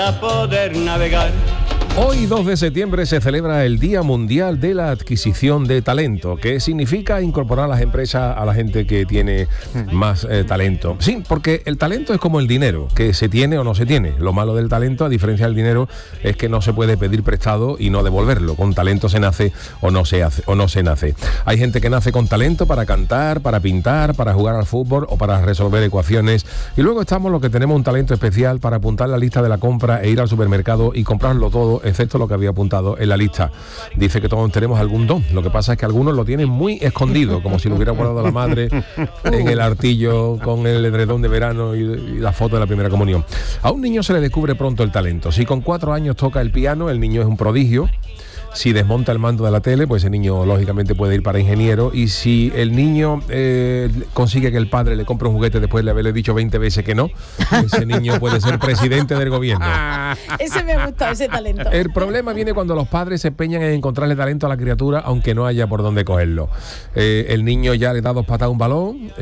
A poder navegar. Hoy, 2 de septiembre, se celebra el Día Mundial de la Adquisición de Talento, que significa incorporar a las empresas a la gente que tiene más talento. Sí, porque el talento es como el dinero, que se tiene o no se tiene. Lo malo del talento, a diferencia del dinero, es que no se puede pedir prestado y no devolverlo. Con talento se nace o no se nace. Hay gente que nace con talento para cantar, para pintar, para jugar al fútbol o para resolver ecuaciones. Y luego estamos los que tenemos un talento especial para apuntar la lista de la compra e ir al supermercado y comprarlo todo, excepto lo que había apuntado en la lista. Dice que todos tenemos algún don. Lo que pasa es que algunos lo tienen muy escondido, como si lo hubiera guardado la madre en el artillo con el edredón de verano y la foto de la primera comunión. A un niño se le descubre pronto el talento. Si con 4 años toca el piano, el niño es un prodigio. Si desmonta el mando de la tele, pues el niño lógicamente puede ir para ingeniero. Y si el niño consigue que el padre le compre un juguete después de haberle dicho 20 veces que no, ese niño puede ser presidente del gobierno. Ese me gusta, ese talento. El problema viene cuando los padres se empeñan en encontrarle talento a la criatura, aunque no haya por dónde cogerlo. El niño ya le da 2 patadas a un balón,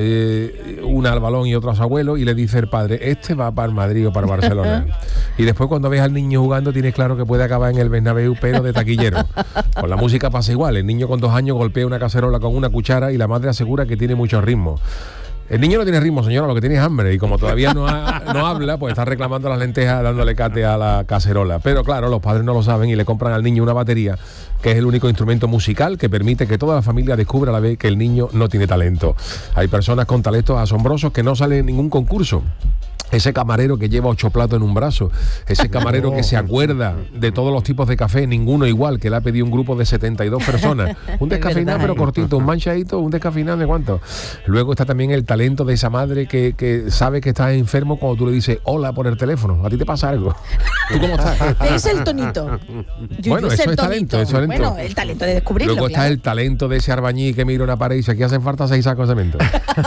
una al balón y otra a su abuelo, y le dice el padre, este va para el Madrid o para Barcelona. Y después, cuando ves al niño jugando, tienes claro que puede acabar en el Bernabéu, pero de taquillero. Con la música pasa igual. El niño con 2 años golpea una cacerola con una cuchara y la madre asegura que tiene mucho ritmo. El niño no tiene ritmo, señora, lo que tiene es hambre, y como todavía no habla, pues está reclamando las lentejas, dándole cate a la cacerola. Pero claro, los padres no lo saben y le compran al niño una batería, que es el único instrumento musical que permite que toda la familia descubra a la vez que el niño no tiene talento. Hay personas con talentos asombrosos que no salen en ningún concurso. Ese camarero que lleva 8 platos en un brazo, ese camarero que se acuerda de todos los tipos de café, ninguno igual, que le ha pedido un grupo de 72 personas. Un descafeinado pero cortito, un manchadito, un descafeinado de cuánto. Luego está también el talento de esa madre que sabe que estás enfermo cuando tú le dices hola por el teléfono. ¿A ti te pasa algo? ¿Tú cómo estás? Es el tonito. Bueno, eso es talento, eso es talento. Bueno, el talento de descubrirlo. Luego está el talento de ese albañil que mira una pared y dice, aquí hacen falta 6 sacos de cemento.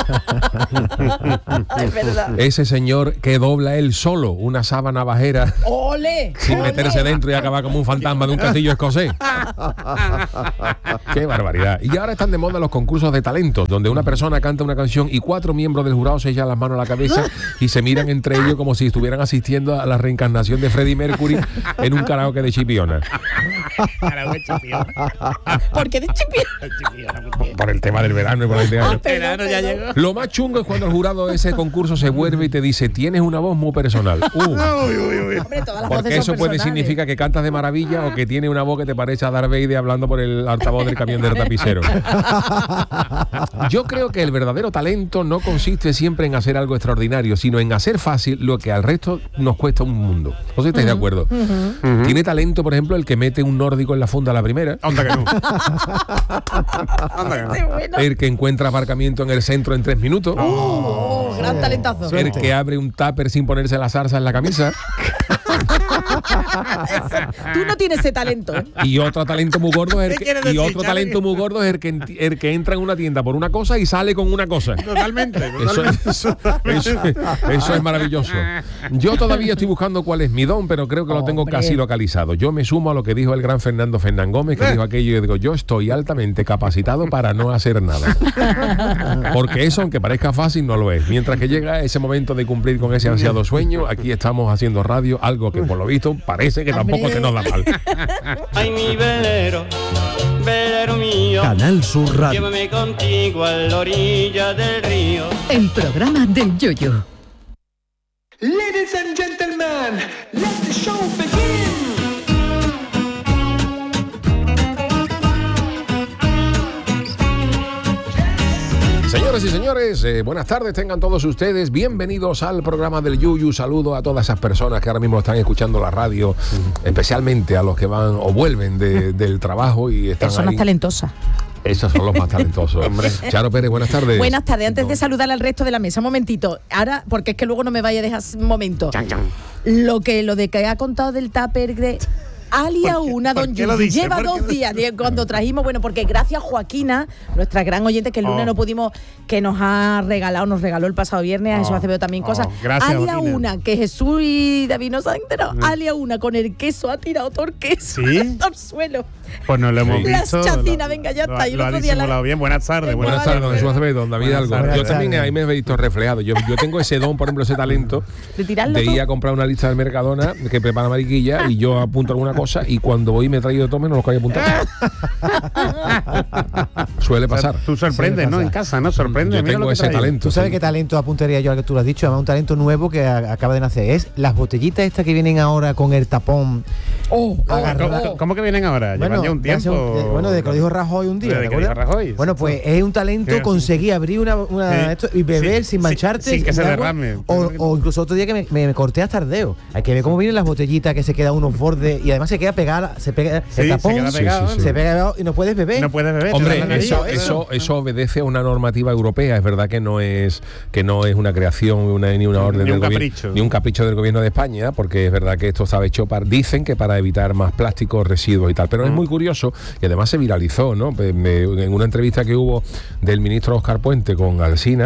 Es verdad. Ese señor que dobla él solo una sábana bajera. ¡Ole! Sin meterse dentro y acabar como un fantasma de un castillo escocés. ¡Qué barbaridad! Y ahora están de moda los concursos de talentos, donde una persona canta una canción y 4 miembros del jurado se echan las manos a la cabeza y se miran entre ellos como si estuvieran asistiendo a la reencarnación de Freddie Mercury en un karaoke de Chipiona. ¿Por qué de Chipiona? Por el tema del verano y por el tema Verano ya llegó. Lo más chungo es cuando el jurado de ese concurso se vuelve y te dice, tienes una voz muy personal. Hombre, todas las Porque voces eso son puede personales. significar que cantas de maravilla o que tiene una voz que te parece a Darth Vader hablando por el altavoz del camión del tapicero. Yo creo que el verdadero talento no consiste siempre en hacer algo extraordinario, sino en hacer fácil lo que al resto nos cuesta un mundo. ¿No sé si estáis de acuerdo? Tiene talento, por ejemplo, el que mete un nórdico en la funda a la primera. Anda que no. Anda que no. Bueno. El que encuentra aparcamiento en el centro en 3 minutos. Gran talentazo. El que abre un tupper sin ponerse la zarza en la camisa. Tú no tienes ese talento, ¿eh? Y otro talento muy gordo es ¿Qué quieres decir, Xavi? el que entra en una tienda por una cosa y sale con una cosa. Totalmente. Eso es maravilloso. Yo todavía estoy buscando cuál es mi don, pero creo que lo tengo Hombre. casi localizado. Yo me sumo a lo que dijo el gran Fernando Fernán Gómez, que dijo aquello, y digo, yo estoy altamente capacitado para no hacer nada. Porque eso, aunque parezca fácil, no lo es. Mientras que llega ese momento de cumplir con ese ansiado sueño, aquí estamos haciendo radio, algo que por lo visto parece que tampoco se nos da mal. Ay, mi velero, velero mío, Canal Sur Radio. llévame contigo a la orilla del río. El programa del Yoyo. Ladies and gentlemen, let the show begin. Señoras y señores, buenas tardes, tengan todos ustedes bienvenidos al programa del Yuyu. Saludo a todas esas personas que ahora mismo están escuchando la radio, especialmente a los que van o vuelven del trabajo y están Son ahí. las talentosas. Esos son los más talentosos. Charo Pérez, buenas tardes. Buenas tardes. Antes de saludar al resto de la mesa, un momentito. Ahora, porque es que luego no me vaya a dejar un momento. Lo de que ha contado del tupper de... alia una, ¿Por don qué lo Yuyu. dice? Lleva ¿Por qué 2 lo días cuando trajimos, bueno, porque gracias a Joaquina, nuestra gran oyente, que el lunes no pudimos, que nos regaló el pasado viernes, a Jesús Acevedo también cosas. Gracias, alia Joaquina. una, que Jesús y David no se han enterado, alia una, con el queso ha tirado todo el queso ¿Sí? al suelo. Pues no lo hemos Las visto. chacinas, venga, ya está. Y el Lo ha otro día disimulado bien. Buenas tardes. Buenas tardes, don Jesús Acevedo, don David Buenas Algo. tardes. Yo también ahí me he visto reflejado. Yo tengo ese don, por ejemplo, ese talento De tirarlo de ir todo. a comprar una lista del Mercadona que prepara mariquilla y yo apunto alguna cosa y cuando voy me he traído todo menos lo que hay apuntado. Suele pasar. Tú sorprendes, ¿no? En casa, ¿no? Sorprende. Yo Mira tengo lo que ese traigo. talento. ¿Tú sabes sí. qué talento apuntaría yo al que tú lo has dicho? Además, un talento nuevo que acaba de nacer. Es las botellitas estas que vienen ahora con el tapón. ¿Cómo que vienen ahora? Llevan ya un de hace tiempo. bueno, de que lo dijo Rajoy un día. Desde ¿te que dijo acuerdas? Rajoy, Bueno, pues es un talento Sí. conseguir abrir una Sí. esto y beber Sí, sin sí, mancharte. sin que se agua. derrame. O incluso otro día que me corté hasta el dedo. Hay que ver cómo vienen las botellitas, que se quedan unos bordes y además se queda pegada, se pega Sí, el tapón, se queda pegado, sí, sí. se pega pegado y no puedes beber. No puedes beber. Hombre, te da la nariz. eso obedece a una normativa europea. Es verdad que no es una creación ni una orden Ni del un gobierno, capricho. ni un capricho del gobierno de España, porque es verdad que esto estaba hecho dicen que para evitar más plásticos, residuos y tal. Pero es muy curioso y además se viralizó, ¿no? En una entrevista que hubo del ministro Óscar Puente con Alsina,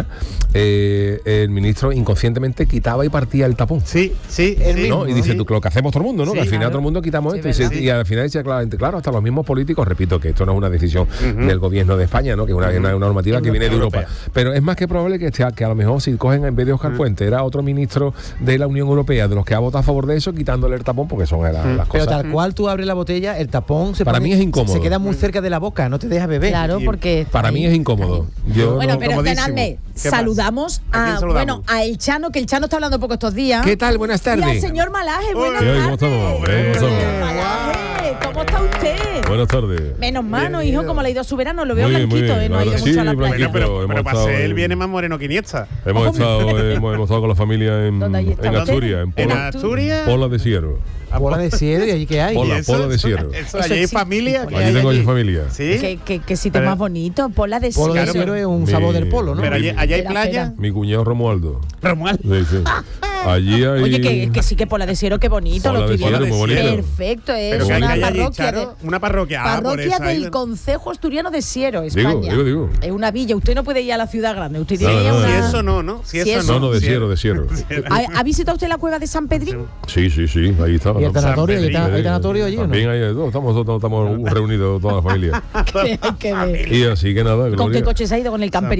el ministro inconscientemente quitaba y partía el tapón. Sí, sí, El sí. mismo, ¿no? Y dice, Sí. lo que hacemos todo el mundo, ¿no? Sí, Que al final claro. todo el mundo quitamos Sí, esto. verdad. Y al final dice claramente, claro, hasta los mismos políticos, repito que esto no es una decisión del gobierno de España, ¿no? Que es una normativa que viene de Europa. Pero es más que probable que a lo mejor si cogen en vez de Óscar Puente, era otro ministro de la Unión Europea, de los que ha votado a favor de eso, quitándole el tapón, porque son las Pero cosas. tal cual tú abres la botella, el tapón se Para mí es incómodo. Se queda muy cerca de la boca, no te deja beber. Claro, porque está Para mí ahí. es incómodo. Yo Bueno, no- pero comodísimo. esperadme, ¿Qué saludamos pasa? ¿A quién a saludamos? a El Chano, que El Chano está hablando poco estos días. ¿Qué tal? Buenas Y al tardes. señor Malaje, buenas ¿Qué hay? tardes. ¿Cómo estamos? ¿Cómo estamos? Señor Malaje, ¿cómo está usted? Buenas tardes. Menos mal, ¿no, hijo? Como le ha ido a su verano, lo veo Muy bien, blanquito, muy bien. no ha ido La verdad, mucho a la sí, playa. blanquito. Pero hemos para estado ser él en- viene más moreno que Iniesta. Hemos estado con la familia en ¿Dónde ahí está usted? Asturias, en En Pola, Asturias. Pola de Sierro. Bola de cielo y allí que hay. Pola. ¿Y eso? Pola de Sierro. Eso, Eso allí hay existe. familia. Allí ¿Qué hay Allí tengo allí? mi familia. ¿Sí? ¿Qué sitio Pero- más bonito? Pola de Polo de cielo. cielo es un Mi- sabor del polo, ¿no? Pero allí hay Espera, playa. espera. Mi cuñado Romualdo. Romualdo. Sí, sí. Allí hay... Oye, que sí que Pola de Cielo, qué bonito, Pola lo de estoy viendo. Cielo, muy bonito. Perfecto, es Pero que una hay allí, parroquia Charo, una parroquia. por parroquia eso ahí- del Concejo Asturiano de Siero, España. digo. Es una villa, usted no puede ir a la ciudad grande, usted No, tiene que ir a no, una... Si eso no, ¿no? Si Si eso eso- No, no, de Si- Sierro, de Sierro. ¿Ha visitado usted la cueva de San Pedrín? Sí, ahí está. Y el tanatorio, Pedrín. ¿hay tanatorio allí o no? También hay de todo. Estamos reunidos toda la familia. Que hay que ver. Y así que nada, ¿Con Gloria. qué coche se ha ido? ¿Con el camper?